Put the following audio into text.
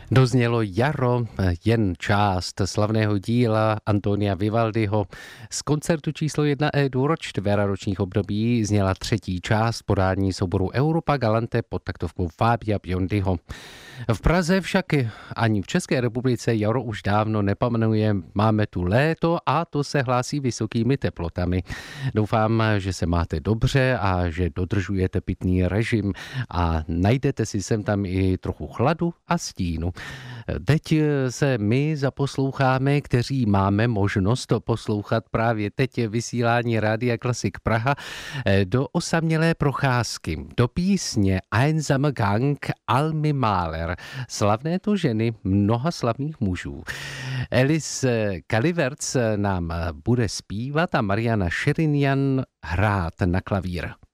Doznělo Jaro, jen část slavného díla Antonia Vivaldiho. Z koncertu číslo 1 E-dur čtveročních období zněla třetí část podání souboru Europa Galante pod taktovkou Fabia Biondiho. V Praze však ani v České republice jaro už dávno nepamanuje. Máme tu léto a to se hlásí vysokými teplotami. Doufám, že se máte dobře a že dodržujete pitný režim a najdete si sem tam i trochu chladu a stínu. Teď se my zaposloucháme, kteří máme možnost to poslouchat právě teď vysílání Rádia Klasik Praha, do osamělé procházky, do písně Einsamer Gang Almy Mahler, slavné to ženy mnoha slavných mužů. Alice Kaliverc nám bude zpívat a Mariana Širinian hrát na klavír.